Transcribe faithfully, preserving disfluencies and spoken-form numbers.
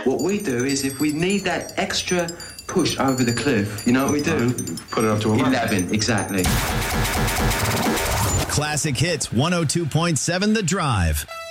What we do is if we need that extra push over the cliff, you know what we do? Put it up to eleven. eleven, exactly. Classic Hits one oh two point seven The Drive.